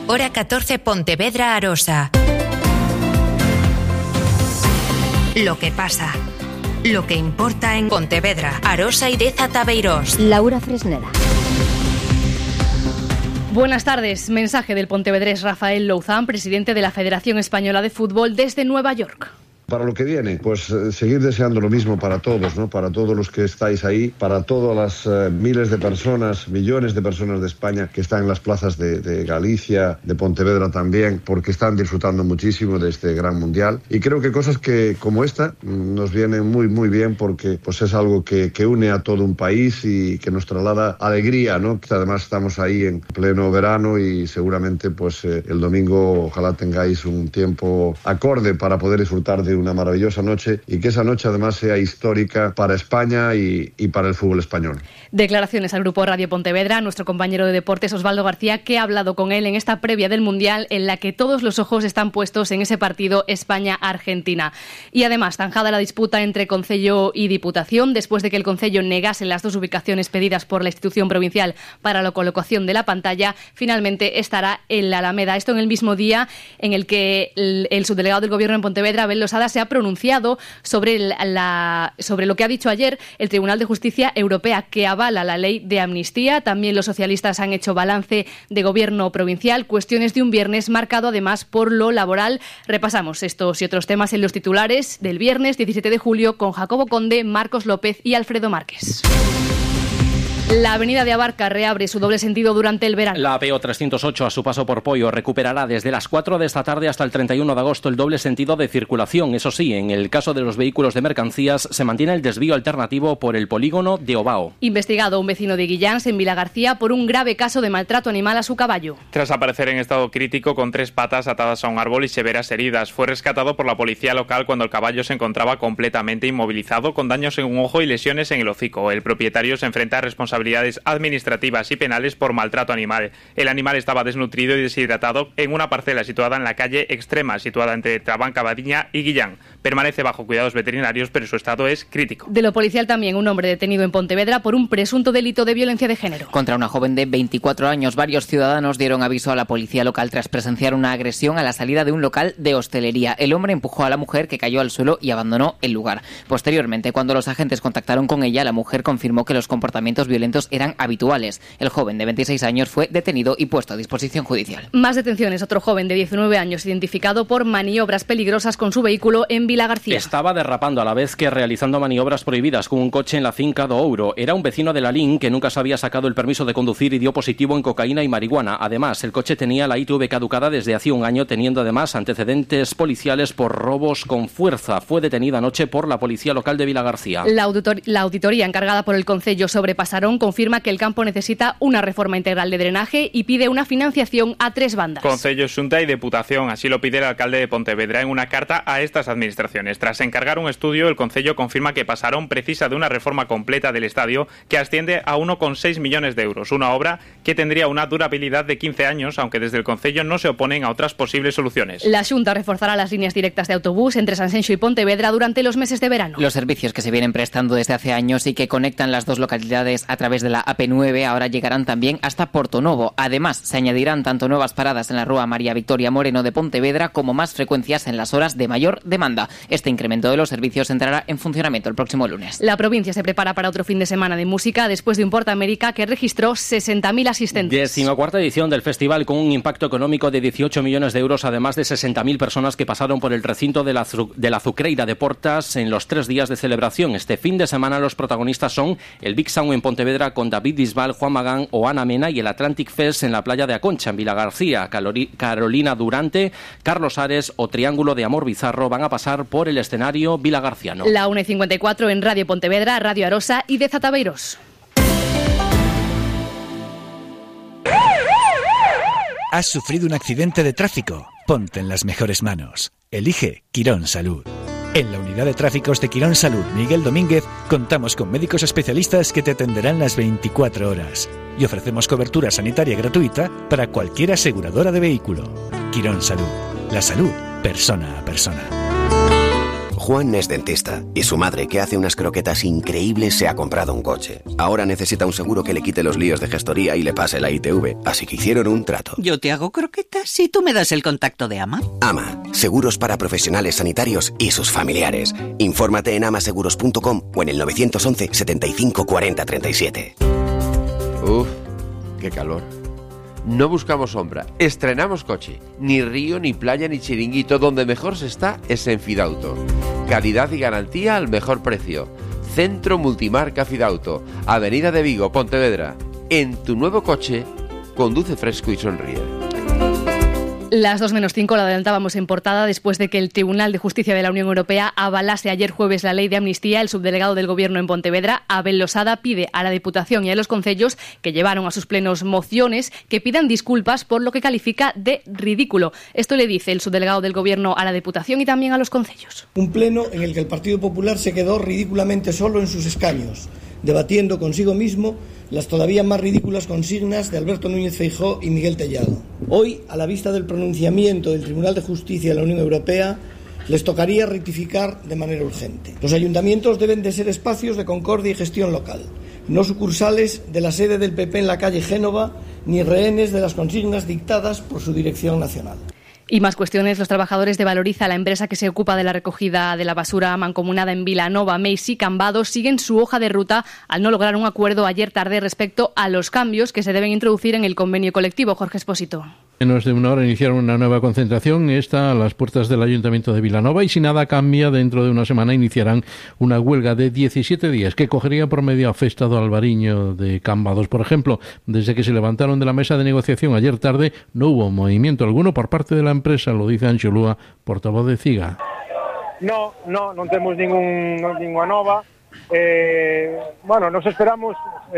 Hora 14, Pontevedra, Arosa. Lo que pasa. Lo que importa en Pontevedra, Arosa y Deza Tabeirós. Laura Fresneda. Buenas tardes. Mensaje del pontevedrés Rafael Louzán, presidente de la Federación Española de Fútbol desde Nueva York. Para lo que viene, pues seguir deseando lo mismo para todos, ¿no? Para todos los que estáis ahí, para todas las miles de personas, millones de personas de España que están en las plazas de Galicia, de Pontevedra también, porque están disfrutando muchísimo de este gran mundial. Y creo que cosas como esta nos vienen muy, muy bien, porque pues es algo que une a todo un país y que nos traslada alegría, ¿no? Además estamos ahí en pleno verano y seguramente pues el domingo ojalá tengáis un tiempo acorde para poder disfrutar de una maravillosa noche y que esa noche además sea histórica para España y para el fútbol español. Declaraciones al Grupo Radio Pontevedra, nuestro compañero de deportes Osvaldo García, que ha hablado con él en esta previa del Mundial en la que todos los ojos están puestos en ese partido España-Argentina. Y además, zanjada la disputa entre Concello y Diputación, después de que el Concello negase las dos ubicaciones pedidas por la institución provincial para la colocación de la pantalla, finalmente estará en la Alameda. Esto en el mismo día en el que el subdelegado del Gobierno en Pontevedra, Abel Losada, se ha pronunciado sobre lo que ha dicho ayer el Tribunal de Justicia Europea, que avala la ley de amnistía. También los socialistas han hecho balance de gobierno provincial, cuestiones de un viernes marcado además por lo laboral. Repasamos estos y otros temas en los titulares del viernes 17 de julio con Jacobo Conde, Marcos López y Alfredo Márquez. La avenida de Abarca reabre su doble sentido durante el verano. La APO 308 a su paso por Poio recuperará desde las 4 de esta tarde hasta el 31 de agosto el doble sentido de circulación. Eso sí, en el caso de los vehículos de mercancías se mantiene el desvío alternativo por el polígono de Ovao. Investigado un vecino de Guillans en Vilagarcía por un grave caso de maltrato animal a su caballo. Tras aparecer en estado crítico con 3 patas atadas a un árbol y severas heridas, fue rescatado por la policía local cuando el caballo se encontraba completamente inmovilizado con daños en un ojo y lesiones en el hocico. El propietario se enfrenta a responsabilidades administrativas y penales por maltrato animal. El animal estaba desnutrido y deshidratado en una parcela situada en la calle Extrema, situada entre Trabanca, Badiña y Guillán. Permanece bajo cuidados veterinarios, pero su estado es crítico. De lo policial también, un hombre detenido en Pontevedra por un presunto delito de violencia de género. Contra una joven de 24 años, varios ciudadanos dieron aviso a la policía local tras presenciar una agresión a la salida de un local de hostelería. El hombre empujó a la mujer, que cayó al suelo y abandonó el lugar. Posteriormente, cuando los agentes contactaron con ella, la mujer confirmó que los comportamientos violentos eran habituales. El joven de 26 años fue detenido y puesto a disposición judicial. Más detenciones. Otro joven de 19 años identificado por maniobras peligrosas con su vehículo en Vilagarcía. Estaba derrapando a la vez que realizando maniobras prohibidas con un coche en la finca do Ouro. Era un vecino de Lalín que nunca se había sacado el permiso de conducir y dio positivo en cocaína y marihuana. Además, el coche tenía la ITV caducada desde hacía un año, teniendo además antecedentes policiales por robos con fuerza. Fue detenido anoche por la policía local de Vilagarcía. La auditoría encargada por el Concello sobre Pasarón confirma que el campo necesita una reforma integral de drenaje y pide una financiación a 3 bandas. Concello, Xunta y Deputación, así lo pide el alcalde de Pontevedra en una carta a estas administraciones. Tras encargar un estudio, el Concello confirma que Pasarón precisa de una reforma completa del estadio que asciende a 1,6 millones de euros, una obra que tendría una durabilidad de 15 años, aunque desde el Concello no se oponen a otras posibles soluciones. La Xunta reforzará las líneas directas de autobús entre Sanxenxo y Pontevedra durante los meses de verano. Los servicios que se vienen prestando desde hace años y que conectan las dos localidades a través de la AP9 ahora llegarán también hasta Portonovo. Además, se añadirán tanto nuevas paradas en la Rúa María Victoria Moreno de Pontevedra como más frecuencias en las horas de mayor demanda. Este incremento de los servicios entrará en funcionamiento el próximo lunes. La provincia se prepara para otro fin de semana de música después de un Porta América que registró 60.000 asistentes. 14ª edición del festival con un impacto económico de 18 millones de euros, además de 60.000 personas que pasaron por el recinto de la Azucreira de Portas en los 3 días de celebración. Este fin de semana los protagonistas son el Big Sound en Pontevedra con David Bisbal, Juan Magán o Ana Mena y el Atlantic Fest en la playa de Aconcha, en Vilagarcía. Carolina Durante, Carlos Ares o Triángulo de Amor Bizarro van a pasar por el escenario vilagarciano. La 1:54 en Radio Pontevedra, Radio Arosa y Deza Tabeirós. ¿Has sufrido un accidente de tráfico? Ponte en las mejores manos. Elige Quirón Salud. En la unidad de tráficos de Quirón Salud Miguel Domínguez contamos con médicos especialistas que te atenderán las 24 horas y ofrecemos cobertura sanitaria gratuita para cualquier aseguradora de vehículo. Quirón Salud. La salud, persona a persona. Juan es dentista y su madre, que hace unas croquetas increíbles, se ha comprado un coche. Ahora necesita un seguro que le quite los líos de gestoría y le pase la ITV, así que hicieron un trato. Yo te hago croquetas y tú me das el contacto de AMA. AMA, seguros para profesionales sanitarios y sus familiares. Infórmate en amaseguros.com o en el 911 75 40 37. Uf, qué calor. No buscamos sombra, estrenamos coche. Ni río, ni playa, ni chiringuito. Donde mejor se está es en Fidauto. Calidad y garantía al mejor precio. Centro Multimarca Fidauto, Avenida de Vigo, Pontevedra. En tu nuevo coche, conduce fresco y sonríe. Las 2:05 lo adelantábamos en portada después de que el Tribunal de Justicia de la Unión Europea avalase ayer jueves la ley de amnistía. El subdelegado del Gobierno en Pontevedra, Abel Losada, pide a la Diputación y a los concellos que llevaron a sus plenos mociones que pidan disculpas por lo que califica de ridículo. Esto le dice el subdelegado del Gobierno a la Diputación y también a los concellos. Un pleno en el que el Partido Popular se quedó ridículamente solo en sus escaños, debatiendo consigo mismo las todavía más ridículas consignas de Alberto Núñez Feijóo y Miguel Tellado. Hoy, a la vista del pronunciamiento del Tribunal de Justicia de la Unión Europea, les tocaría rectificar de manera urgente. Los ayuntamientos deben de ser espacios de concordia y gestión local, no sucursales de la sede del PP en la calle Génova, ni rehenes de las consignas dictadas por su dirección nacional. Y más cuestiones. Los trabajadores de Valoriza, la empresa que se ocupa de la recogida de la basura mancomunada en Vilanova, Meis y Cambados, siguen su hoja de ruta al no lograr un acuerdo ayer tarde respecto a los cambios que se deben introducir en el convenio colectivo. Jorge Espósito. Menos de una hora iniciaron una nueva concentración, esta a las puertas del Ayuntamiento de Vilanova, y si nada cambia, dentro de una semana iniciarán una huelga de 17 días que cogería por medio a Festa do Albariño de Cambados. Por ejemplo, desde que se levantaron de la mesa de negociación ayer tarde, no hubo movimiento alguno por parte de la empresa, lo dice Anxo Lúa, portavoz de CIGA. Non temos ninguna nova. Nos esperamos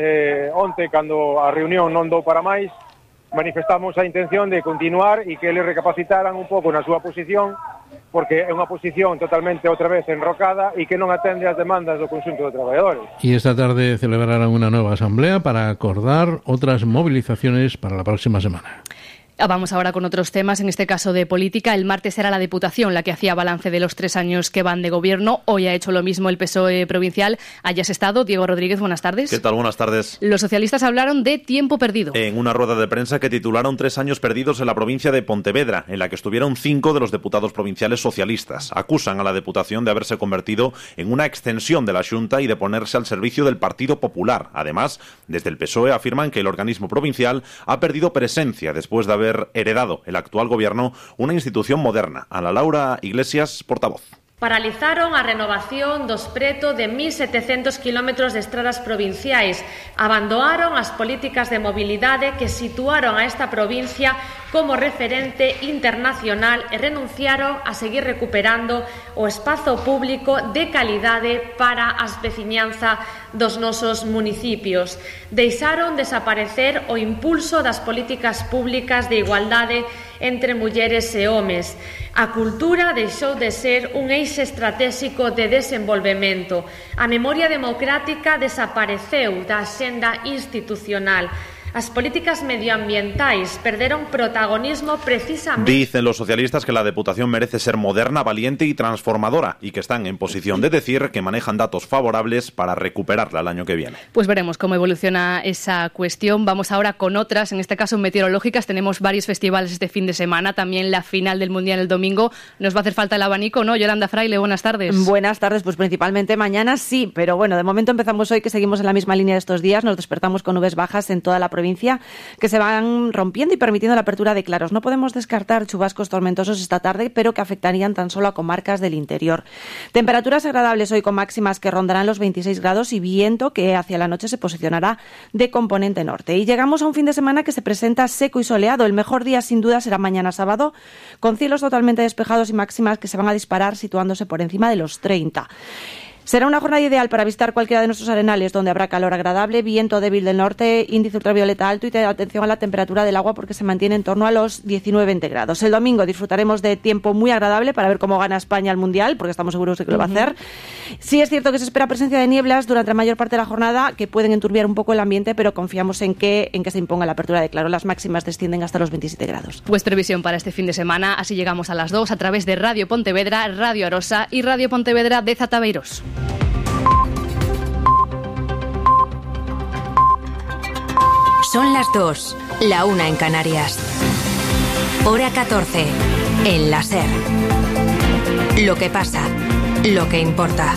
onte, cando a reunión non dou para máis, manifestamos a intención de continuar e que eles recapacitaran un pouco na súa posición, porque é unha posición totalmente outra vez enrocada e que non atende as demandas do conxunto de traballadores. Y esta tarde celebrarán una nueva asamblea para acordar otras movilizaciones para la próxima semana. Vamos ahora con otros temas, en este caso de política. El martes era la Diputación la que hacía balance de los 3 años que van de gobierno. Hoy ha hecho lo mismo el PSOE provincial. Hayas estado. Diego Rodríguez, buenas tardes. ¿Qué tal? Buenas tardes. Los socialistas hablaron de tiempo perdido. En una rueda de prensa que titularon 3 años perdidos en la provincia de Pontevedra, en la que estuvieron 5 de los diputados provinciales socialistas. Acusan a la Diputación de haberse convertido en una extensión de la Xunta y de ponerse al servicio del Partido Popular. Además, desde el PSOE afirman que el organismo provincial ha perdido presencia después de haber heredado el actual gobierno una institución moderna. Ana Laura Iglesias, portavoz. Paralizaron a renovación dos preto de 1.700 kilómetros de estradas provinciais, abandonaron as políticas de mobilidade que situaron a esta provincia como referente internacional e renunciaron a seguir recuperando o espazo público de calidade para as veciñanza dos nosos municipios. Deixaron desaparecer o impulso das políticas públicas de igualdade entre mulleres e homes. A cultura deixou de ser un eixo estratégico de desenvolvemento. A memoria democrática desapareceu da axenda institucional. As políticas medioambientais perderon protagonismo precisamente. Dicen los socialistas que la Diputación merece ser moderna, valiente y transformadora, y que están en posición de decir que manejan datos favorables para recuperarla el año que viene. Pues veremos cómo evoluciona esa cuestión. Vamos ahora con otras, en este caso meteorológicas. Tenemos varios festivales este fin de semana, también la final del Mundial el domingo. Nos va a hacer falta el abanico, ¿no? Yolanda Fraile, buenas tardes. Buenas tardes, pues principalmente mañana sí, pero bueno, de momento empezamos hoy, que seguimos en la misma línea de estos días. Nos despertamos con nubes bajas en toda la provincia, que se van rompiendo y permitiendo la apertura de claros. No podemos descartar chubascos tormentosos esta tarde, pero que afectarían tan solo a comarcas del interior. Temperaturas agradables hoy, con máximas que rondarán los 26 grados y viento que hacia la noche se posicionará de componente norte. Y llegamos a un fin de semana que se presenta seco y soleado. El mejor día sin duda será mañana sábado, con cielos totalmente despejados y máximas que se van a disparar situándose por encima de los 30. Será una jornada ideal para visitar cualquiera de nuestros arenales, donde habrá calor agradable, viento débil del norte, índice ultravioleta alto y atención a la temperatura del agua porque se mantiene en torno a los 19-20 grados. El domingo disfrutaremos de tiempo muy agradable para ver cómo gana España el Mundial, porque estamos seguros de que lo va a hacer. Sí es cierto que se espera presencia de nieblas durante la mayor parte de la jornada que pueden enturbiar un poco el ambiente, pero confiamos en que se imponga la apertura de claro. Las máximas descienden hasta los 27 grados. Pues previsión para este fin de semana. Así llegamos a las 2 a través de Radio Pontevedra, Radio Arosa y Radio Pontevedra de Zataveiros. Son las 2, la 1 en Canarias. Hora 14, en la SER. Lo que pasa, lo que importa.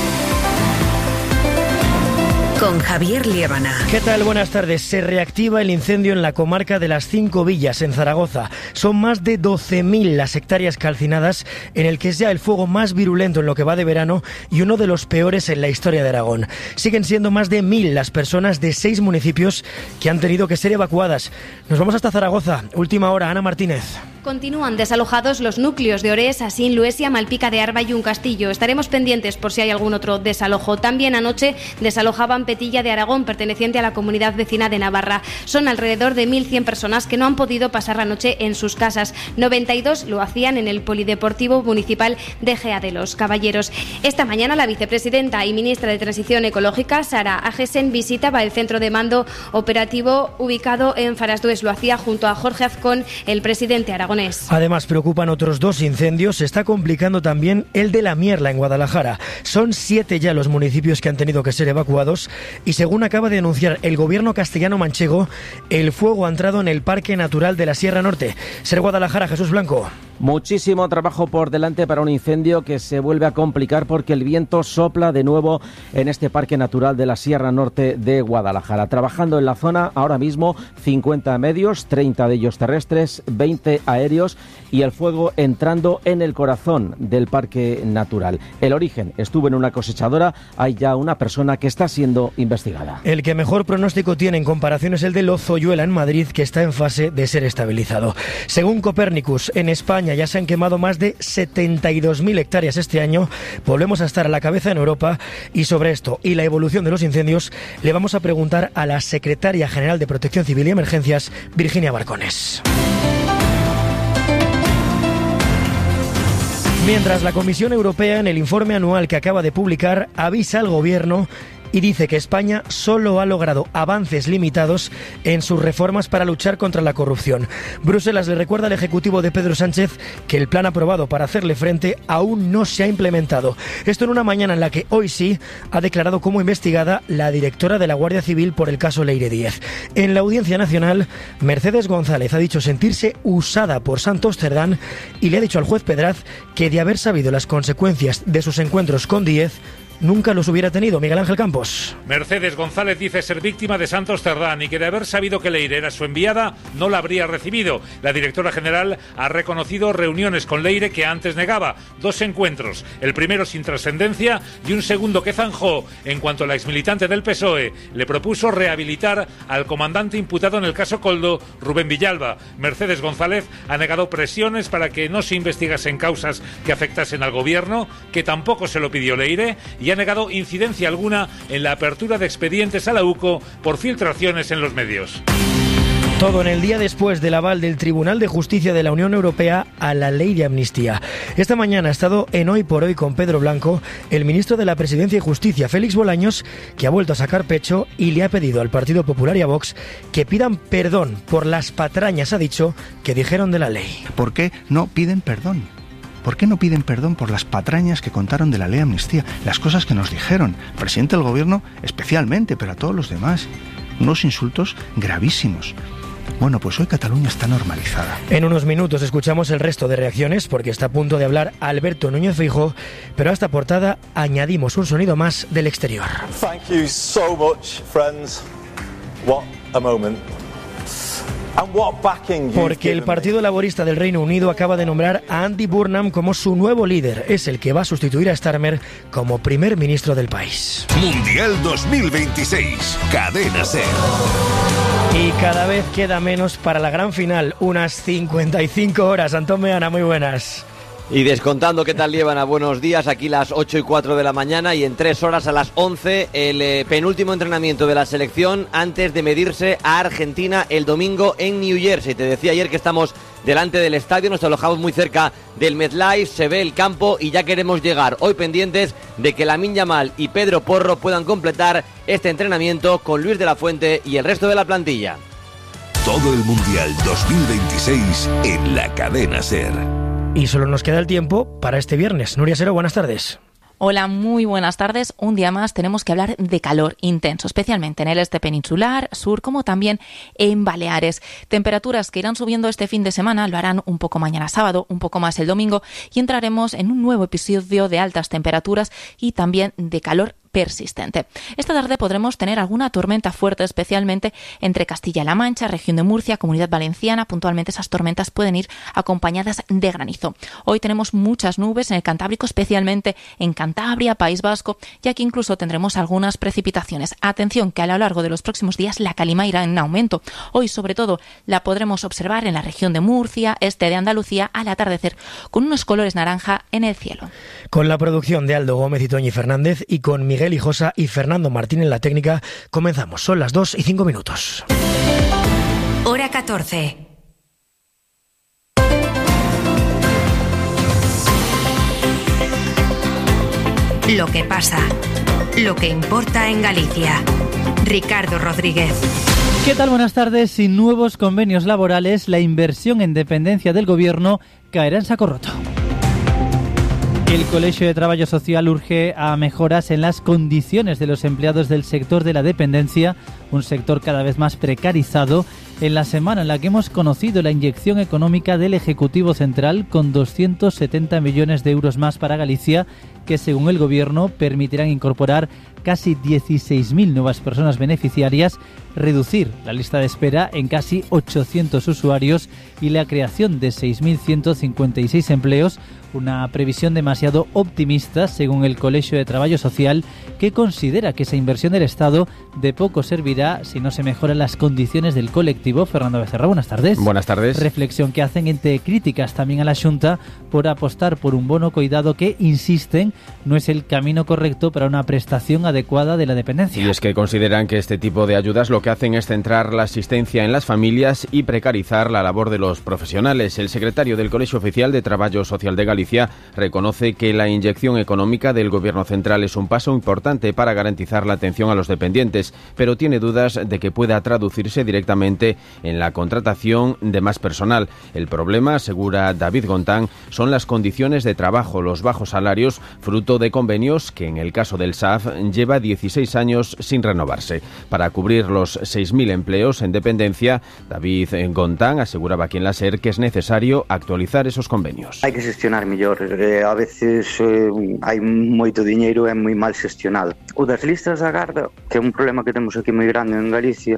Con Javier Liébana. ¿Qué tal? Buenas tardes. Se reactiva el incendio en la comarca de las 5 Villas, en Zaragoza. Son más de 12.000 las hectáreas calcinadas, en el que es ya el fuego más virulento en lo que va de verano y uno de los peores en la historia de Aragón. Siguen siendo más de 1.000 las personas de 6 municipios que han tenido que ser evacuadas. Nos vamos hasta Zaragoza. Última hora, Ana Martínez. Continúan desalojados los núcleos de Orés, Asín, Luesia, Malpica de Arba y un Castillo. Estaremos pendientes por si hay algún otro desalojo. También anoche desalojaban Petilla de Aragón, perteneciente a la comunidad vecina de Navarra. Son alrededor de 1.100 personas que no han podido pasar la noche en sus casas. 92 lo hacían en el Polideportivo Municipal de Gea de los Caballeros. Esta mañana la vicepresidenta y ministra de Transición Ecológica, Sara Agesen, visitaba el centro de mando operativo ubicado en Farasdues. Lo hacía junto a Jorge Azcón, el presidente aragonés. Además, preocupan otros 2 incendios. Se está complicando también el de La Mierla, en Guadalajara. Son 7 ya los municipios que han tenido que ser evacuados y, según acaba de anunciar el gobierno castellano-manchego, el fuego ha entrado en el Parque Natural de la Sierra Norte. Ser Guadalajara, Jesús Blanco. Muchísimo trabajo por delante para un incendio que se vuelve a complicar porque el viento sopla de nuevo en este Parque Natural de la Sierra Norte de Guadalajara. Trabajando en la zona ahora mismo 50 medios, 30 de ellos terrestres, 20 aéreos y el fuego entrando en el corazón del Parque Natural. El origen estuvo en una cosechadora, hay ya una persona que está siendo investigada. El que mejor pronóstico tiene en comparación es el de Lozoyuela en Madrid, que está en fase de ser estabilizado. Según Copernicus, en España ya se han quemado más de 72.000 hectáreas este año. Volvemos a estar a la cabeza en Europa y sobre esto y la evolución de los incendios le vamos a preguntar a la secretaria general de Protección Civil y Emergencias, Virginia Barcones. Mientras la Comisión Europea, en el informe anual que acaba de publicar, avisa al Gobierno y dice que España solo ha logrado avances limitados en sus reformas para luchar contra la corrupción. Bruselas le recuerda al Ejecutivo de Pedro Sánchez que el plan aprobado para hacerle frente aún no se ha implementado. Esto en una mañana en la que hoy sí ha declarado como investigada la directora de la Guardia Civil por el caso Leire Díez. En la Audiencia Nacional, Mercedes González ha dicho sentirse usada por Santos Cerdán y le ha dicho al juez Pedraz que de haber sabido las consecuencias de sus encuentros con Díez, nunca los hubiera tenido. Miguel Ángel Campos. Mercedes González dice ser víctima de Santos Cerdán y que de haber sabido que Leire era su enviada, no la habría recibido. La directora general ha reconocido reuniones con Leire que antes negaba. 2 encuentros, el primero sin trascendencia y un segundo que zanjó en cuanto la exmilitante del PSOE le propuso rehabilitar al comandante imputado en el caso Koldo, Rubén Villalba. Mercedes González ha negado presiones para que no se investigasen causas que afectasen al gobierno, que tampoco se lo pidió Leire, y ha negado incidencia alguna en la apertura de expedientes a la UCO por filtraciones en los medios. Todo en el día después del aval del Tribunal de Justicia de la Unión Europea a la ley de amnistía. Esta mañana ha estado en Hoy por Hoy con Pedro Blanco, el ministro de la Presidencia y Justicia, Félix Bolaños, que ha vuelto a sacar pecho y le ha pedido al Partido Popular y a Vox que pidan perdón por las patrañas, ha dicho, que dijeron de la ley. ¿Por qué no piden perdón? ¿Por qué no piden perdón por las patrañas que contaron de la ley de amnistía? Las cosas que nos dijeron, el presidente del gobierno especialmente, pero a todos los demás. Unos insultos gravísimos. Bueno, pues hoy Cataluña está normalizada. En unos minutos escuchamos el resto de reacciones porque está a punto de hablar Alberto Núñez Feijóo, pero a esta portada añadimos un sonido más del exterior. Thank you so much, friends. What a moment. Porque el Partido Laborista del Reino Unido acaba de nombrar a Andy Burnham como su nuevo líder. Es el que va a sustituir a Starmer como primer ministro del país. Mundial 2026, Cadena SER. Y cada vez queda menos para la gran final, unas 55 horas. Antón Meana, muy buenas. Y descontando qué tal llevan a buenos días, aquí las 8:04 de la mañana y en 3 horas a las 11 el penúltimo entrenamiento de la selección antes de medirse a Argentina el domingo en New Jersey. Te decía ayer que estamos delante del estadio, nos alojamos muy cerca del MetLife, se ve el campo y ya queremos llegar. Hoy pendientes de que Lamine Yamal y Pedro Porro puedan completar este entrenamiento con Luis de la Fuente y el resto de la plantilla. Todo el Mundial 2026 en la cadena SER. Y solo nos queda el tiempo para este viernes. Nuria Sero, buenas tardes. Hola, muy buenas tardes. Un día más tenemos que hablar de calor intenso, especialmente en el este peninsular, sur, como también en Baleares. Temperaturas que irán subiendo este fin de semana, lo harán un poco mañana sábado, un poco más el domingo, y entraremos en un nuevo episodio de altas temperaturas y también de calor persistente. Esta tarde podremos tener alguna tormenta fuerte, especialmente entre Castilla-La Mancha, región de Murcia, Comunidad Valenciana. Puntualmente esas tormentas pueden ir acompañadas de granizo. Hoy tenemos muchas nubes en el Cantábrico, especialmente en Cantabria, País Vasco, y aquí incluso tendremos algunas precipitaciones. Atención que a lo largo de los próximos días la calima irá en aumento. Hoy sobre todo la podremos observar en la región de Murcia, este de Andalucía, al atardecer, con unos colores naranja en el cielo. Con la producción de Aldo Gómez y Toñi Fernández y con Miguel Hijosa y Fernando Martín en la técnica, comenzamos. Son las 2:05. Hora 14. Lo que pasa, lo que importa en Galicia. Ricardo Rodríguez. ¿Qué tal? Buenas tardes. Sin nuevos convenios laborales, la inversión en dependencia del Gobierno caerá en saco roto. El Colegio de Trabajo Social urge a mejoras en las condiciones de los empleados del sector de la dependencia, un sector cada vez más precarizado, en la semana en la que hemos conocido la inyección económica del Ejecutivo Central con 270 millones de euros más para Galicia, que según el Gobierno permitirán incorporar casi 16.000 nuevas personas beneficiarias, reducir la lista de espera en casi 800 usuarios y la creación de 6.156 empleos, una previsión demasiado optimista según el Colegio de Trabajo Social, que considera que esa inversión del Estado de poco servirá si no se mejoran las condiciones del colectivo. Fernando Becerra, buenas tardes. Buenas tardes. Reflexión que hacen entre críticas también a la Xunta por apostar por un bono coidado que, insisten, no es el camino correcto para una prestación adecuada de la dependencia. Y es que consideran que este tipo de ayudas lo que hacen es centrar la asistencia en las familias y precarizar la labor de los profesionales. El secretario del Colegio Oficial de Trabajo Social de Galicia reconoce que la inyección económica del Gobierno central es un paso importante para garantizar la atención a los dependientes, pero tiene dudas de que pueda traducirse directamente en la contratación de más personal. El problema, asegura David Gontán, son las condiciones de trabajo, los bajos salarios, fruto de convenios que en el caso del SAF lleva 16 años sin renovarse. Para cubrir los 6.000 empleos en dependencia, David Gontán aseguraba aquí en la SER que es necesario actualizar esos convenios. Hai que gestionar mellor, a veces hai moito diñeiro e moi mal gestionado. O das listas de agarda, que é un problema que temos aquí moi grande en Galicia,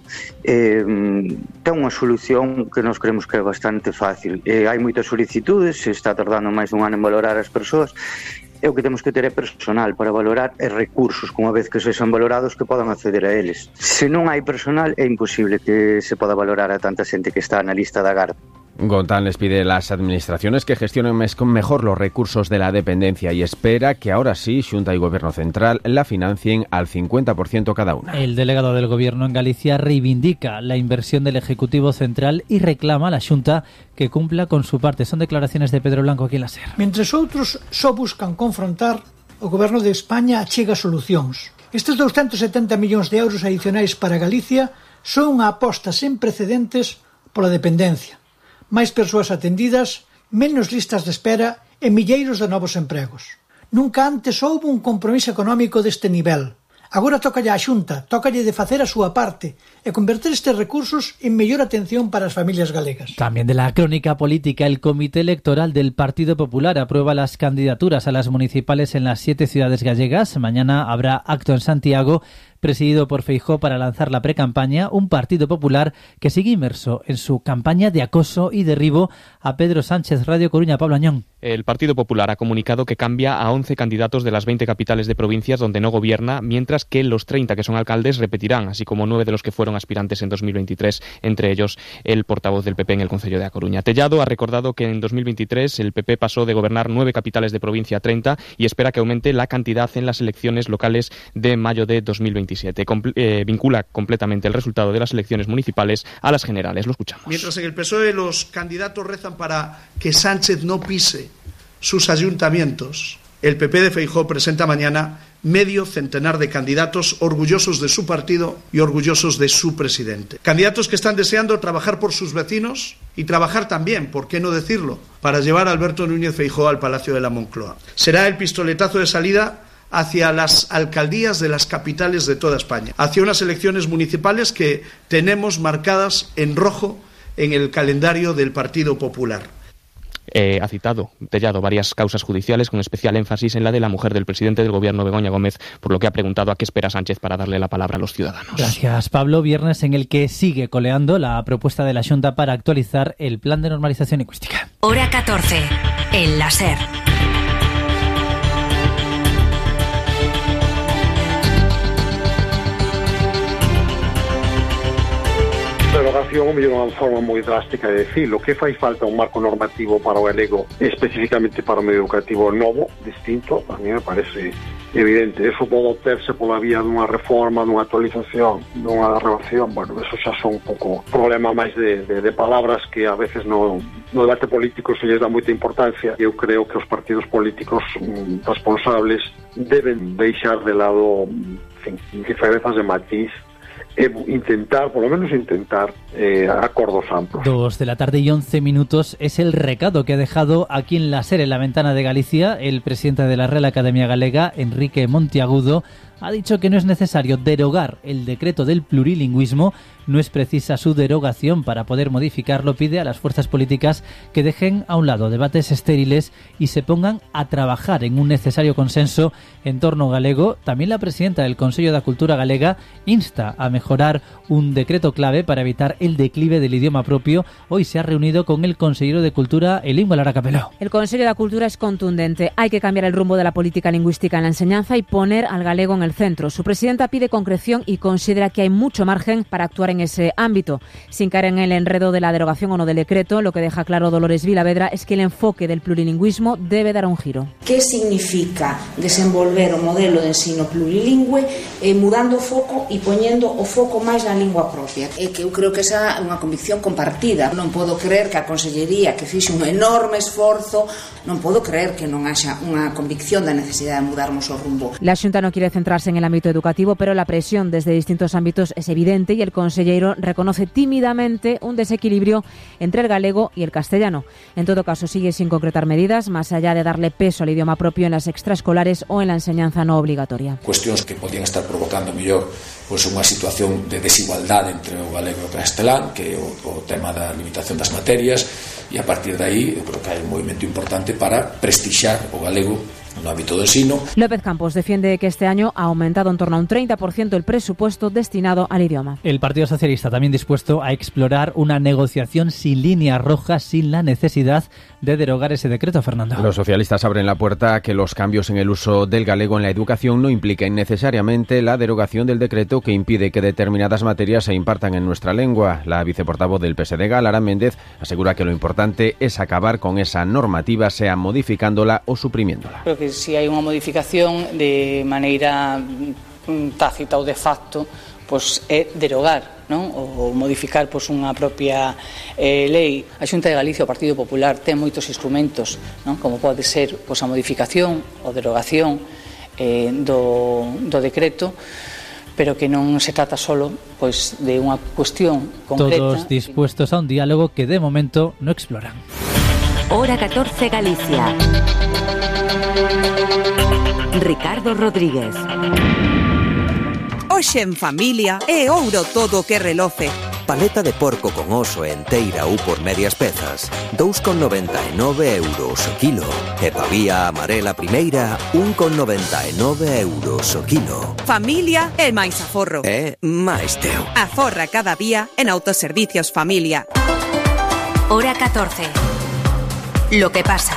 ten unha solución que nos creemos que é bastante fácil. Hai moitas solicitudes, se está tardando máis dun ano en valorar as persoas, e o que temos que ter é personal para valorar e recursos, que unha vez que sexan valorados que podan acceder a eles. Se non hai personal é imposible que se poda valorar a tanta xente que está na lista de agarda. Gontán les pide a las administraciones que gestionen mejor los recursos de la dependencia y espera que ahora sí Xunta y Gobierno Central la financien al 50% cada una. El delegado del Gobierno en Galicia reivindica la inversión del Ejecutivo Central y reclama a la Xunta que cumpla con su parte. Son declaraciones de Pedro Blanco aquí en la SER. Mentres outros só buscan confrontar, o Goberno de España achega solucións. Estes 270 millóns de euros adicionais para Galicia son unha aposta sen precedentes pola dependencia. Máis persoas atendidas, menos listas de espera e milleiros de novos empregos. Nunca antes houve un compromiso económico deste nivel. Agora tócalle á Xunta, tócalle de facer a súa parte e converter estes recursos en mellor atención para as familias galegas. También de la crónica política, el Comité Electoral del Partido Popular aprueba las candidaturas a las municipales en las 7 ciudades gallegas. Mañana habrá acto en Santiago. presidido por Feijóo para lanzar la precampaña, un Partido Popular que sigue inmerso en su campaña de acoso y derribo a Pedro Sánchez. Radio Coruña, Pablo Añón. El Partido Popular ha comunicado que cambia a 11 candidatos de las 20 capitales de provincias donde no gobierna, mientras que los 30 que son alcaldes repetirán, así como 9 de los que fueron aspirantes en 2023, entre ellos el portavoz del PP en el Concello de A Coruña. Tellado ha recordado que en 2023 el PP pasó de gobernar 9 capitales de provincia a 30 y espera que aumente la cantidad en las elecciones locales de mayo de 2027. Vincula completamente el resultado de las elecciones municipales a las generales. Lo escuchamos. Mientras en el PSOE los candidatos rezan para que Sánchez no pise sus ayuntamientos, el PP de Feijóo presenta mañana medio centenar de candidatos orgullosos de su partido y orgullosos de su presidente. Candidatos que están deseando trabajar por sus vecinos y trabajar también, ¿por qué no decirlo?, para llevar a Alberto Núñez Feijóo al Palacio de la Moncloa. Será el pistoletazo de salida hacia las alcaldías de las capitales de toda España, hacia unas elecciones municipales que tenemos marcadas en rojo en el calendario del Partido Popular. Ha citado Tellado varias causas judiciales, con especial énfasis en la de la mujer del presidente del Gobierno, Begoña Gómez, por lo que ha preguntado a qué espera Sánchez para darle la palabra a los ciudadanos. Gracias, Pablo. Viernes en el que sigue coleando la propuesta de la Xunta para actualizar el plan de normalización lingüística. Hora 14, en la SER. Derogación é unha forma moi drástica de decirlo. Que fai falta un marco normativo para o galego, especificamente para o medio educativo novo, distinto, a mí me parece evidente. Eso pode obterse pola vía dunha reforma, dunha actualización, dunha derogación. Bueno, eso xa son un pouco problema máis de palabras que a veces no debate político se lles dá moita importancia. Eu creo que os partidos políticos responsables deben deixar de lado, en fin, diferenzas de matiz e intentar, por lo menos intentar, acordos amplios. 2:11 p.m. es el recado que ha dejado aquí en la SER, en la ventana de Galicia, el presidente de la Real Academia Galega, Enrique Monteagudo. Ha dicho que no es necesario derogar el decreto del plurilingüismo, no es precisa su derogación para poder modificarlo. Pide a las fuerzas políticas que dejen a un lado debates estériles y se pongan a trabajar en un necesario consenso en torno galego. También la presidenta del Consello da Cultura Galega insta a mejorar un decreto clave para evitar el declive del idioma propio. Hoy se ha reunido con el consejero de Cultura, Elín Lara Capeló. El Consello da Cultura es contundente. Hay que cambiar el rumbo de la política lingüística en la enseñanza y poner al galego en el centro. Su presidenta pide concreción y considera que hay mucho margen para actuar en ese ámbito, sin caer en el enredo de la derogación o no del decreto. Lo que deja claro Dolores Vilavedra es que el enfoque del plurilingüismo debe dar un giro. ¿Qué significa desenvolver un modelo de ensino plurilingüe mudando o foco e poñendo o foco máis na lingua propia? É que eu creo que esa é unha convicción compartida. Non podo creer que a Consellería, que fixe un enorme esforzo, non podo creer que non haxa unha convicción da necesidade de mudarmos o rumbo. La Xunta no quiere centrarse en el ámbito educativo, pero la presión desde distintos ámbitos es evidente y el consellero reconoce tímidamente un desequilibrio entre el galego y el castellano. En todo caso, sigue sin concretar medidas, más allá de darle peso al idioma propio en las extraescolares o en la enseñanza no obligatoria. Cuestións que podían estar provocando mellor pois unha situación de desigualdade entre o galego e o castelán, que é o tema da limitación das materias, e a partir de aí eu creo que hai un movimento importante para prestixar o galego no ámbito del ensino. López Campos defiende que este año ha aumentado en torno a un 30% el presupuesto destinado al idioma. El Partido Socialista también dispuesto a explorar una negociación sin líneas rojas, sin la necesidad de derogar ese decreto, Fernando. Los socialistas abren la puerta a que los cambios en el uso del galego en la educación no impliquen necesariamente la derogación del decreto que impide que determinadas materias se impartan en nuestra lengua. La viceportavoz del PSDG, Lara Méndez, asegura que lo importante es acabar con esa normativa, sea modificándola o suprimiéndola. Creo que si hai unha modificación de maneira tácita ou de facto, pois é derogar, non? Ou modificar pois unha propia lei. A Xunta de Galicia, o Partido Popular, ten moitos instrumentos, non? Como pode ser pois a modificación ou derogación do decreto, pero que non se trata solo pois de unha cuestión concreta. Todos dispuestos a un diálogo que de momento no exploran. Hora 14 Galicia. Ricardo Rodríguez. Hoxe en familia é ouro todo o que reloce. Paleta de porco con oso enteira ou por medias pezas, 2,99 € o quilo. E pavía amarela primeira, 1,99 € o quilo. Familia é máis aforro. É máis teu. Aforra cada día en Autoservicios Familia. Hora 14. Lo que pasa.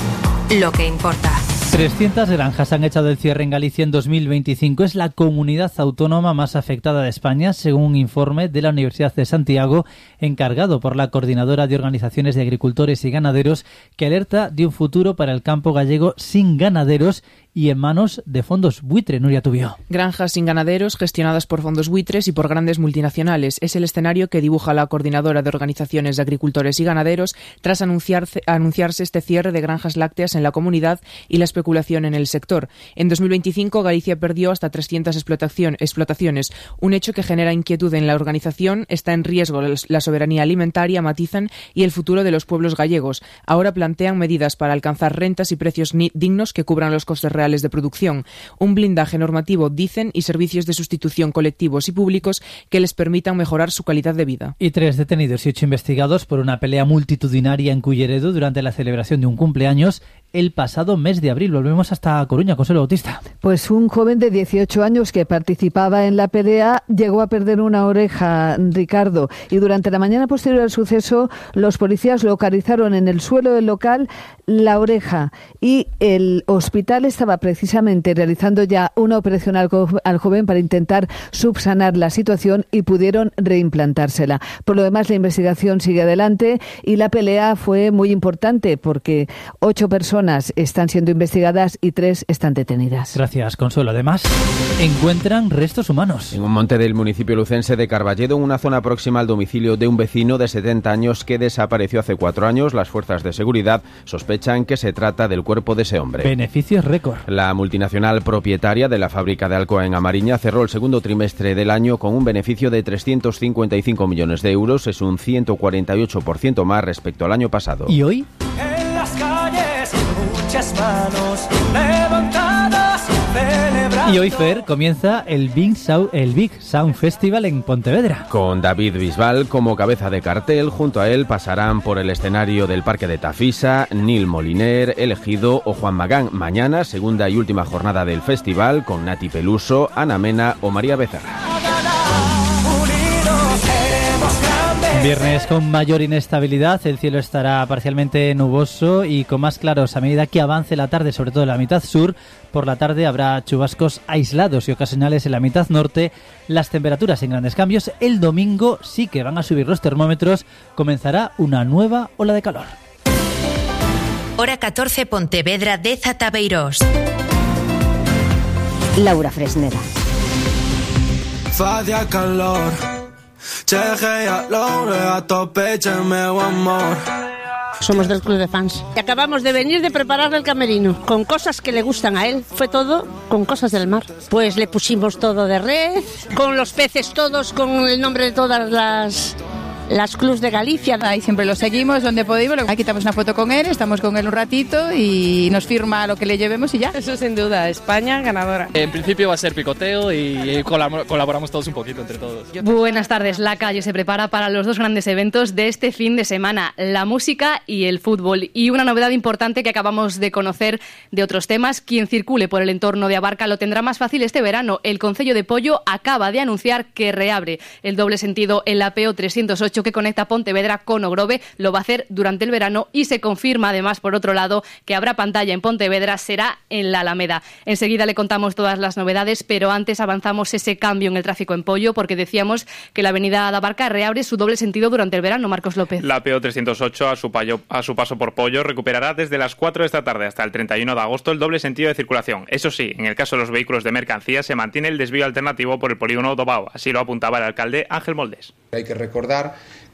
Lo que importa. 300 granjas han echado el cierre en Galicia en 2025. Es la comunidad autónoma más afectada de España, según un informe de la Universidad de Santiago, encargado por la Coordinadora de Organizaciones de Agricultores y Ganaderos, que alerta de un futuro para el campo gallego sin ganaderos y en manos de fondos buitre. Nuria Tubio. Granjas sin ganaderos gestionadas por fondos buitres y por grandes multinacionales. Es el escenario que dibuja la Coordinadora de Organizaciones de Agricultores y Ganaderos tras anunciarse este cierre de granjas lácteas en la comunidad y la especulación en el sector. En 2025 Galicia perdió hasta 300 explotaciones, un hecho que genera inquietud en la organización. Está en riesgo la soberanía alimentaria, matizan, y el futuro de los pueblos gallegos. Ahora plantean medidas para alcanzar rentas y precios dignos que cubran los costes reales de producción, un blindaje normativo, dicen, y servicios de sustitución colectivos y públicos que les permitan mejorar su calidad de vida. Y 3 detenidos y 8 investigados por una pelea multitudinaria en Culleredo durante la celebración de un cumpleaños el pasado mes de abril. Volvemos hasta Coruña, Consuelo Bautista. Pues un joven de 18 años que participaba en la pelea llegó a perder una oreja, Ricardo, y durante la mañana posterior al suceso los policías localizaron en el suelo del local la oreja y el hospital estaba precisamente realizando ya una operación al joven para intentar subsanar la situación y pudieron reimplantársela. Por lo demás, la investigación sigue adelante y la pelea fue muy importante porque 8 personas están siendo investigadas y 3 están detenidas. Gracias, Consuelo. Además, encuentran restos humanos. En un monte del municipio lucense de Carballedo, en una zona próxima al domicilio de un vecino de 70 años que desapareció hace 4 años, las fuerzas de seguridad sospechan que se trata del cuerpo de ese hombre. Beneficios récord. La multinacional propietaria de la fábrica de Alcoa en Amariña cerró el segundo trimestre del año con un beneficio de 355 millones de euros. Es un 148% más respecto al año pasado. ¿Y hoy? En las calles, muchas manos levantadas, celebrando. Y hoy, Fer, comienza el Big Sound Festival en Pontevedra. Con David Bisbal como cabeza de cartel. Junto a él pasarán por el escenario del Parque de Tafisa, Nil Moliner, El Ejido o Juan Magán. Mañana, segunda y última jornada del festival, con Nati Peluso, Ana Mena o María Becerra. Viernes con mayor inestabilidad, el cielo estará parcialmente nuboso y con más claros a medida que avance la tarde, sobre todo en la mitad sur. Por la tarde habrá chubascos aislados y ocasionales en la mitad norte. Las temperaturas en grandes cambios. El domingo sí que van a subir los termómetros. Comenzará una nueva ola de calor. Hora 14, Pontevedra, Deza, Tabeirós. Laura Fresneda. Fadia calor. Somos del club de fans. Acabamos de venir de prepararle el camerino con cosas que le gustan a él. Fue todo con cosas del mar. Pues le pusimos todo de red, con los peces todos, con el nombre de todas las clubs de Galicia. Ahí siempre lo seguimos donde podemos. Aquí quitamos una foto con él, estamos con él un ratito y nos firma lo que le llevemos y ya. Eso sin duda, España ganadora. En principio va a ser picoteo y colaboramos todos un poquito entre todos. Buenas tardes. La calle se prepara para los 2 grandes eventos de este fin de semana, la música y el fútbol. Y una novedad importante que acabamos de conocer de otros temas, quien circule por el entorno de Abarca lo tendrá más fácil este verano. El Concello de Pollo acaba de anunciar que reabre el doble sentido en la PO 308 que conecta Pontevedra con Ogrove. Lo va a hacer durante el verano y se confirma además, por otro lado, que habrá pantalla en Pontevedra, será en la Alameda. Enseguida le contamos todas las novedades, pero antes avanzamos ese cambio en el tráfico en Pollo, porque decíamos que la avenida de Abarca reabre su doble sentido durante el verano. Marcos López. La PO 308 a su paso por Pollo recuperará desde las 4 de esta tarde hasta el 31 de agosto el doble sentido de circulación. Eso sí, en el caso de los vehículos de mercancías se mantiene el desvío alternativo por el polígono Dobao. Así lo apuntaba el alcalde Ángel Moldes. Hay que recordar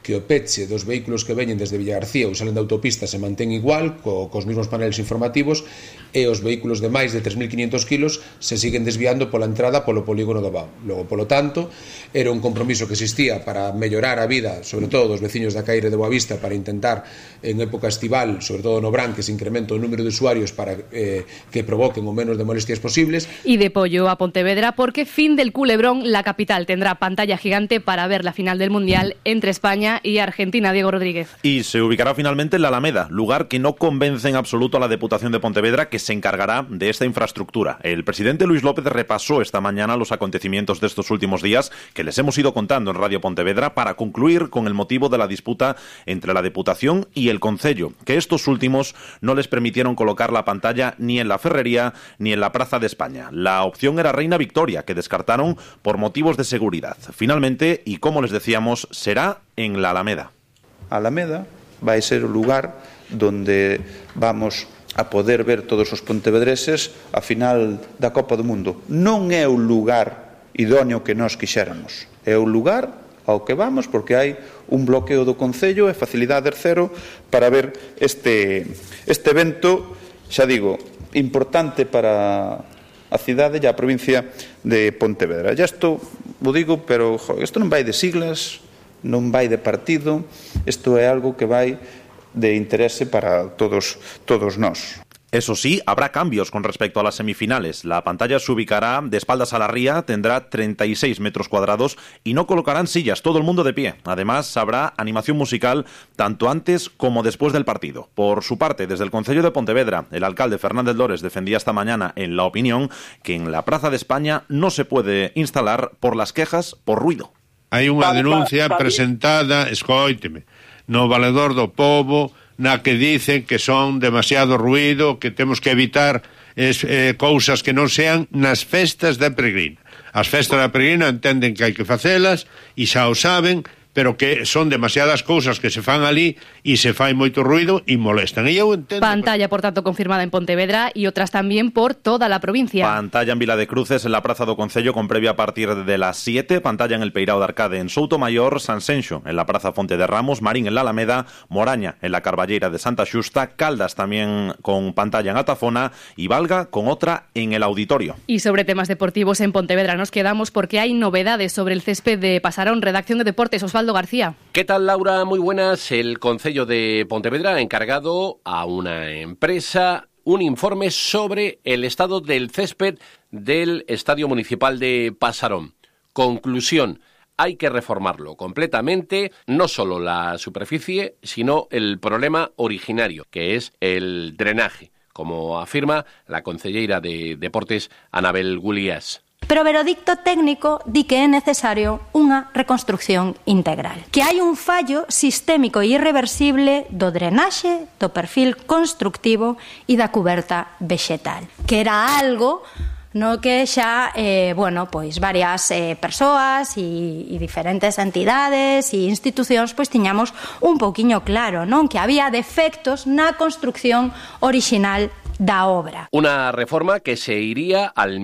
que o peche dos vehículos que veñen desde Villagarcía ou salen da autopista se mantén igual, cos mesmos paneles informativos, e os vehículos de máis de 3.500 kilos se siguen desviando pola entrada polo polígono do Vao. Logo, polo tanto, era un compromiso que existía para mellorar a vida, sobre todo dos veciños da Caire de Boavista, para intentar, en época estival, sobre todo no Brán, que se incremente o número de usuarios para que provoquen o menos de molestias posibles. Y de Pollo a Pontevedra, porque fin del culebrón, la capital tendrá pantalla gigante para ver la final del Mundial entre España y Argentina. Diego Rodríguez. Y se ubicará finalmente en la Alameda, lugar que no convence en absoluto a la Diputación de Pontevedra, que se encargará de esta infraestructura. El presidente Luis López repasó esta mañana los acontecimientos de estos últimos días que les hemos ido contando en Radio Pontevedra para concluir con el motivo de la disputa entre la Diputación y el Concello, que estos últimos no les permitieron colocar la pantalla ni en la Ferrería ni en la Plaza de España. La opción era Reina Victoria, que descartaron por motivos de seguridad. Finalmente, y como les decíamos, será en la Alameda. Alameda vai ser o lugar donde vamos a poder ver todos os pontevedreses a final da Copa do Mundo. Non é o lugar idóneo que nós quixéramos, é o lugar ao que vamos porque hai un bloqueo do Concello e facilidade cero para ver este evento, xa digo, importante para a cidade e a provincia de Pontevedra. Ya isto o digo, pero isto non vai de siglas, non vai de partido, isto é algo que vai de interese para todos nós. Eso sí, habrá cambios con respecto a las semifinales. La pantalla se ubicará de espaldas a la ría, tendrá 36 metros cuadrados y no colocarán sillas, todo el mundo de pie. Además, habrá animación musical tanto antes como después del partido. Por su parte, desde el Concello de Pontevedra, el alcalde Fernández Lores defendía esta mañana en La Opinión que en la Plaza de España no se puede instalar por las quejas por ruido. Hai unha denuncia presentada, escoíteme, no Valedor do Pobo, na que dicen que son demasiado ruido, que temos que evitar cousas que non sean nas festas da peregrina. As festas da peregrina entenden que hai que facelas e xa o saben, pero que son demasiadas cousas que se fan ali e se fai moito ruido e molestan. E eu entendo... Pantalla, por tanto, confirmada en Pontevedra y otras también por toda la provincia. Pantalla en Vila de Cruces, en la Praza do Concello, con previa a partir de las 7. Pantalla en el Peirao de Arcade, en Soutomayor, Sanxenxo, en la Praza Fonte de Ramos, Marín en la Alameda, Moraña en la Carballeira de Santa Xusta, Caldas también con pantalla en Altafona y Valga con otra en el Auditorio. Y sobre temas deportivos en Pontevedra nos quedamos porque hay novedades sobre el césped de Pasarón. Redacción de Deportes, Osvaldo García. ¿Qué tal, Laura? Muy buenas. El Concello de Pontevedra ha encargado a una empresa un informe sobre el estado del césped del Estadio Municipal de Pasarón. Conclusión: hay que reformarlo completamente, no solo la superficie, sino el problema originario, que es el drenaje, como afirma la concelleira de Deportes, Anabel Gulías. Pero o veredicto técnico di que é necesario unha reconstrucción integral. Que hai un fallo sistémico e irreversible do drenaxe, do perfil constructivo e da cuberta vexetal. Que era algo no que xa, pois varias persoas e diferentes entidades e institucións pois tiñamos un pouquiño claro, non? Que había defectos na construcción orixinal da obra. Una reforma que se iría al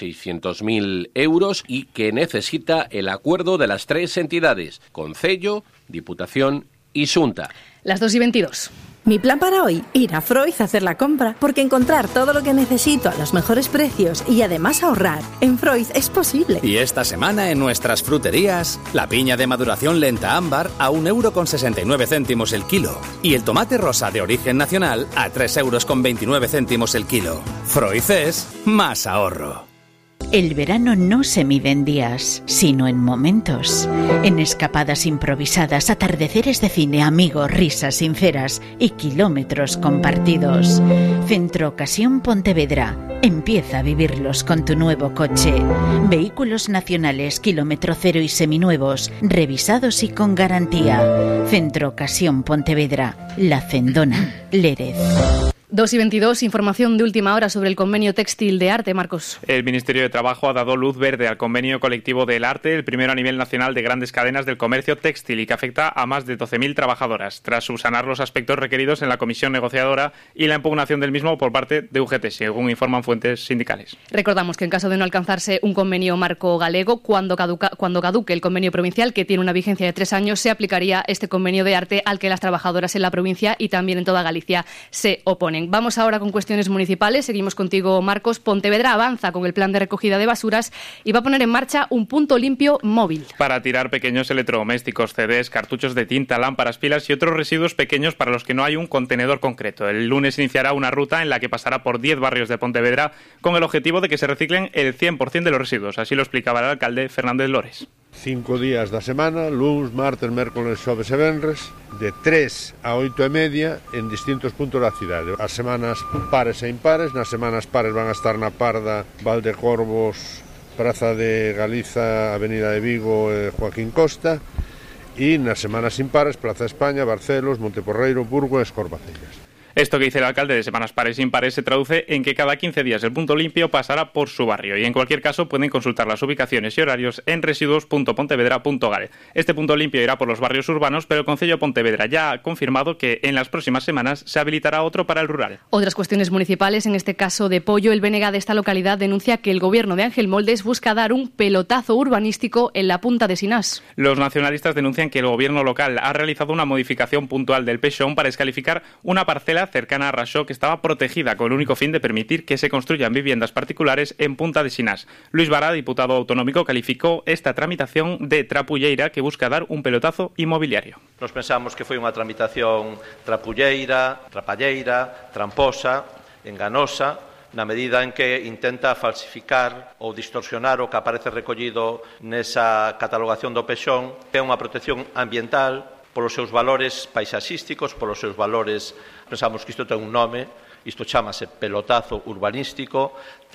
1.600.000 euros y que necesita el acuerdo de las tres entidades, Concello, Diputación y Xunta. Las 2:22. Mi plan para hoy, ir a Freud a hacer la compra, porque encontrar todo lo que necesito a los mejores precios y además ahorrar en Freud es posible. Y esta semana en nuestras fruterías, la piña de maduración lenta ámbar a 1,69 € el kilo y el tomate rosa de origen nacional a 3,29 € el kilo. Freud es más ahorro. El verano no se mide en días, sino en momentos. En escapadas improvisadas, atardeceres de cine, amigos, risas sinceras y kilómetros compartidos. Centro Ocasión Pontevedra. Empieza a vivirlos con tu nuevo coche. Vehículos nacionales, kilómetro cero y seminuevos, revisados y con garantía. Centro Ocasión Pontevedra. La Cendona, Lérez. 2:22, información de última hora sobre el convenio textil de arte, Marcos. El Ministerio de Trabajo ha dado luz verde al convenio colectivo del arte, el primero a nivel nacional de grandes cadenas del comercio textil y que afecta a más de 12.000 trabajadoras, tras subsanar los aspectos requeridos en la comisión negociadora y la impugnación del mismo por parte de UGT, según informan fuentes sindicales. Recordamos que en caso de no alcanzarse un convenio marco galego, cuando caduque el convenio provincial, que tiene una vigencia de 3 años, se aplicaría este convenio de arte al que las trabajadoras en la provincia y también en toda Galicia se oponen. Vamos ahora con cuestiones municipales. Seguimos contigo, Marcos. Pontevedra avanza con el plan de recogida de basuras y va a poner en marcha un punto limpio móvil. Para tirar pequeños electrodomésticos, CDs, cartuchos de tinta, lámparas, pilas y otros residuos pequeños para los que no hay un contenedor concreto. El lunes iniciará una ruta en la que pasará por 10 barrios de Pontevedra con el objetivo de que se reciclen el 100% de los residuos. Así lo explicaba el alcalde Fernández Lores. 5 días da semana, luns, martes, mércoles, xoves e venres, de 3 a 8:30 en distintos puntos da cidade. As semanas pares e impares, nas semanas pares van a estar na Parda, Valdecorvos, Praza de Galiza, Avenida de Vigo e Joaquín Costa, e nas semanas impares, Plaza España, Barcelos, Monteporreiro, Burgo e Escorbacellas. Esto que dice el alcalde de semanas pares e impares se traduce en que cada 15 días el punto limpio pasará por su barrio y en cualquier caso pueden consultar las ubicaciones y horarios en residuos.pontevedra.gal. Este punto limpio irá por los barrios urbanos, pero el Concello de Pontevedra ya ha confirmado que en las próximas semanas se habilitará otro para el rural. Otras cuestiones municipales, en este caso de Pollo, el BNG de esta localidad denuncia que el gobierno de Ángel Moldes busca dar un pelotazo urbanístico en la punta de Sinás. Los nacionalistas denuncian que el gobierno local ha realizado una modificación puntual del Peixón para descalificar una parcela cercana a Raxó que estaba protegida con el único fin de permitir que se construyan viviendas particulares en Punta de Sinás. Luis Vara, diputado autonómico, calificó esta tramitación de trapulleira que busca dar un pelotazo inmobiliario. Nos pensamos que foi unha tramitación trapulleira, trapalleira, tramposa, enganosa, na medida en que intenta falsificar ou distorsionar o que aparece recollido nesa catalogación do Peixón, que é unha protección ambiental polos seus valores paisaxísticos, polos seus valores. Pensamos que isto ten un nome, isto chamase pelotazo urbanístico,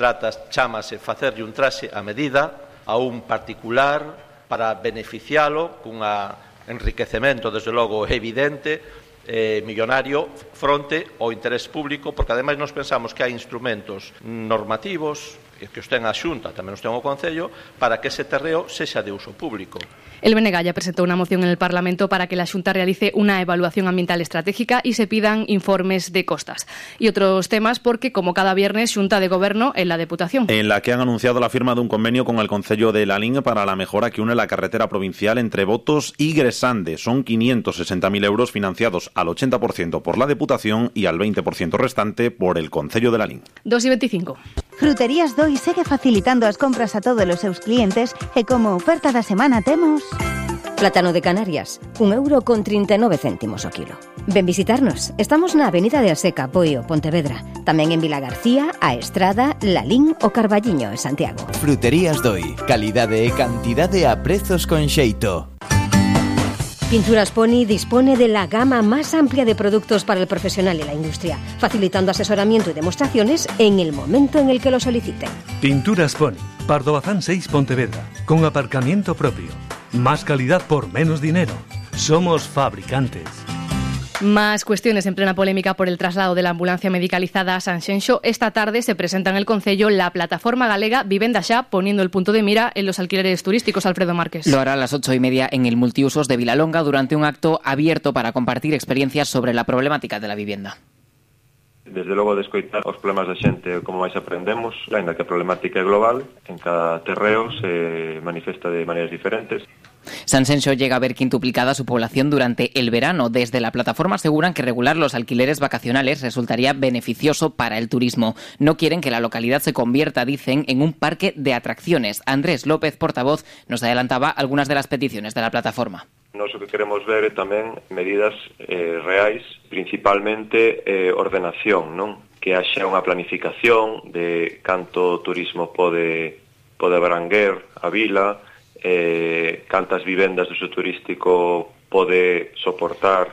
chamase facerlle un traxe a medida a un particular para beneficialo cun enriquecemento, desde logo, evidente, millonario, fronte ao interés público, porque ademais nos pensamos que hai instrumentos normativos que os ten a Xunta, tamén os ten o Concello, para que ese terreo sexa de uso público. El BNG ya presentó una moción en el Parlamento para que la Xunta realice una evaluación ambiental estratégica y se pidan informes de costas. Y otros temas porque, como cada viernes, Xunta de Goberno en la Deputación. En la que han anunciado la firma de un convenio con el Concello de Lalín para la mejora que une la carretera provincial entre Botos y Gresande. Son 560.000 euros financiados al 80% por la Deputación y al 20% restante por el Concello de Lalín. 2:25. Fruterías Doi segue facilitando as compras a todos os seus clientes e como oferta da semana temos... Plátano de Canarias, €1,39 o kilo. Ven visitarnos. Estamos na Avenida de Aseca, Poio, Pontevedra. Tamén en Vilagarcía, A Estrada, Lalín o Carballiño en Santiago. Fruterías Doi. Calidade e cantidade a prezos con xeito. Pinturas Pony dispone de la gama más amplia de productos para el profesional y la industria, facilitando asesoramiento y demostraciones en el momento en el que lo soliciten. Pinturas Pony, Pardo Bazán 6 Pontevedra, con aparcamiento propio. Más calidad por menos dinero. Somos fabricantes. Más cuestiones en plena polémica por el traslado de la ambulancia medicalizada a Sanxenxo. Esta tarde se presenta en el Concello la plataforma galega Vivenda Xa, poniendo el punto de mira en los alquileres turísticos. Alfredo Márquez. Lo hará a las 8:30 en el multiusos de Vilalonga durante un acto abierto para compartir experiencias sobre la problemática de la vivienda. Desde logo, de escoitar os problemas da xente, como máis aprendemos, ainda que a problemática é global, en cada terreo se manifesta de maneiras diferentes. Sanxenxo llega a ver quintuplicada su población durante el verano. Desde la plataforma aseguran que regular los alquileres vacacionales resultaría beneficioso para el turismo. No quieren que la localidad se convierta, dicen, en un parque de atracciones. Andrés López, portavoz, nos adelantaba algunas de las peticiones de la plataforma. Nós o que queremos ver é tamén medidas reais, principalmente ordenación, non? Que haxa unha planificación de canto turismo pode abranguer a vila, cantas vivendas do uso turístico pode soportar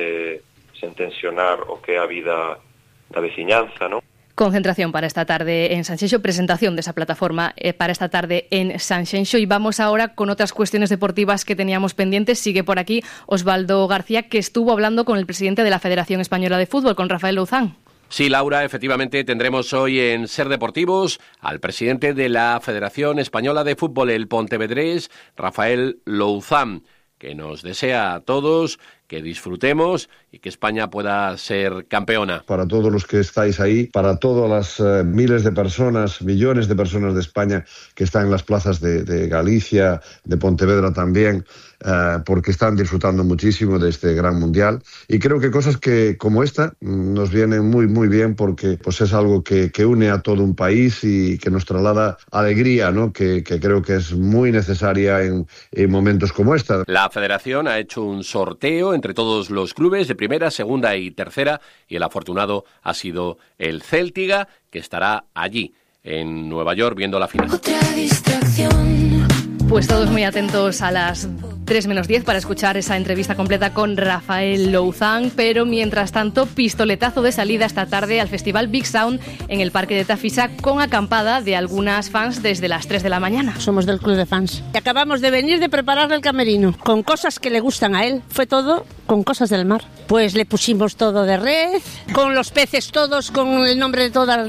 sen tensionar o que é a vida da veciñanza, non? Concentración para esta tarde en Sanxenxo, presentación de esa plataforma para esta tarde en Sanxenxo. Y vamos ahora con otras cuestiones deportivas que teníamos pendientes. Sigue por aquí Osvaldo García, que estuvo hablando con el presidente de la Federación Española de Fútbol, con Rafael Louzán. Sí, Laura, efectivamente tendremos hoy en Ser Deportivos al presidente de la Federación Española de Fútbol, el pontevedrés, Rafael Louzán, que nos desea a todos que disfrutemos y que España pueda ser campeona. Para todos los que estáis ahí, para todas las miles de personas, millones de personas de España que están en las plazas de Galicia, de Pontevedra también, porque están disfrutando muchísimo de este gran mundial. Y creo que cosas como esta nos vienen muy, muy bien, porque pues es algo que une a todo un país y que nos traslada alegría, ¿no? Que creo que es muy necesaria en momentos como esta. La Federación ha hecho un sorteo entre todos los clubes de primera, segunda y tercera, y el afortunado ha sido el Céltiga, que estará allí, en Nueva York, viendo la final. Otra distracción. Pues todos muy atentos a las 3 menos 10 para escuchar esa entrevista completa con Rafael Louzán, pero mientras tanto, pistoletazo de salida esta tarde al Festival Big Sound en el Parque de Tafisa, con acampada de algunas fans desde las 3 de la mañana. Somos del club de fans. Y acabamos de venir de prepararle el camerino, con cosas que le gustan a él. Fue todo con cosas del mar. Pues le pusimos todo de red, con los peces todos, con el nombre de todas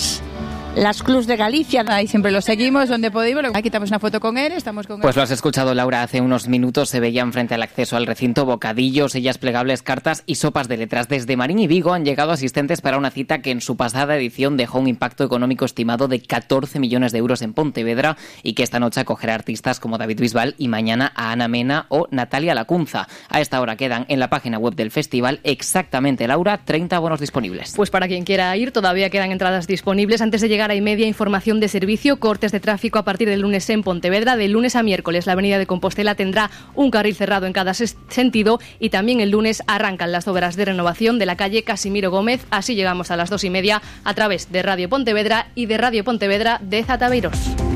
las clubs de Galicia. Ahí siempre lo seguimos donde podemos. Aquí quitamos una foto con él, estamos con él. Pues lo has escuchado, Laura, hace unos minutos se veían frente al acceso al recinto bocadillos, sillas plegables, cartas y sopas de letras. Desde Marín y Vigo han llegado asistentes para una cita que en su pasada edición dejó un impacto económico estimado de 14 millones de euros en Pontevedra, y que esta noche acogerá artistas como David Bisbal y mañana a Ana Mena o Natalia Lacunza. A esta hora quedan en la página web del festival exactamente, Laura, 30 bonos disponibles. Pues para quien quiera ir, todavía quedan entradas disponibles. Antes de llegar a y media, información de servicio, cortes de tráfico a partir del lunes en Pontevedra. De lunes a miércoles la avenida de Compostela tendrá un carril cerrado en cada sentido, y también el lunes arrancan las obras de renovación de la calle Casimiro Gómez. Así llegamos a las 2:30 a través de Radio Pontevedra y de Radio Pontevedra de Zataveiros.